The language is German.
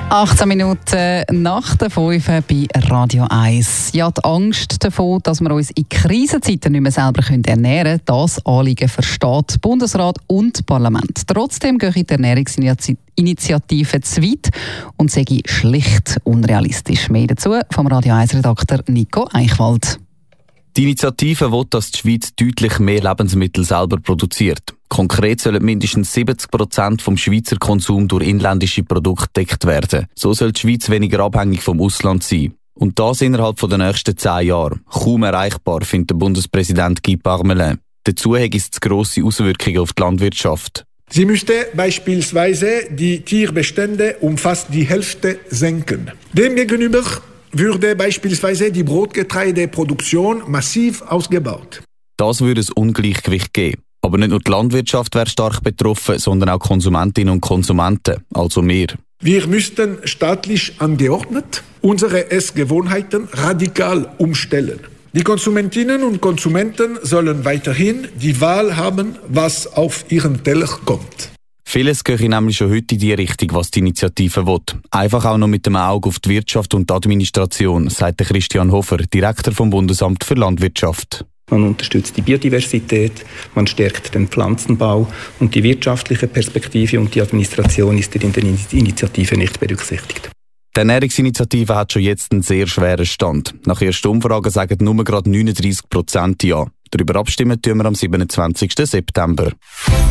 18 Minuten nach der 5 bei Radio 1. Ja, die Angst davor, dass wir uns in Krisenzeiten nicht mehr selber ernähren können, das Anliegen versteht Bundesrat und Parlament. Trotzdem gehe die Ernährungsinitiative zu weit und sei schlicht unrealistisch. Mehr dazu vom Radio 1-Redakteur Nico Eichwald. Die Initiative will, dass die Schweiz deutlich mehr Lebensmittel selber produziert. Konkret sollen mindestens 70% vom Schweizer Konsum durch inländische Produkte gedeckt werden. So soll die Schweiz weniger abhängig vom Ausland sein. Und das innerhalb der nächsten 10 Jahre. Kaum erreichbar, findet der Bundespräsident Guy Parmelin. Dazu hat es grosse Auswirkungen auf die Landwirtschaft. Sie müsste beispielsweise die Tierbestände um fast die Hälfte senken. Demgegenüber würde beispielsweise die Brotgetreideproduktion massiv ausgebaut. Das würde ein Ungleichgewicht geben. Aber nicht nur die Landwirtschaft wäre stark betroffen, sondern auch Konsumentinnen und Konsumenten, also wir. Wir müssten staatlich angeordnet unsere Essgewohnheiten radikal umstellen. Die Konsumentinnen und Konsumenten sollen weiterhin die Wahl haben, was auf ihren Teller kommt. Vieles geht nämlich schon heute in die Richtung, was die Initiative will. Einfach auch noch mit dem Auge auf die Wirtschaft und die Administration, sagt Christian Hofer, Direktor vom Bundesamt für Landwirtschaft. Man unterstützt die Biodiversität, man stärkt den Pflanzenbau und die wirtschaftliche Perspektive und die Administration ist in der Initiative nicht berücksichtigt. Die Ernährungsinitiative hat schon jetzt einen sehr schweren Stand. Nach ersten Umfragen sagen nur gerade 39% ja. Darüber abstimmen tun wir am 27. September.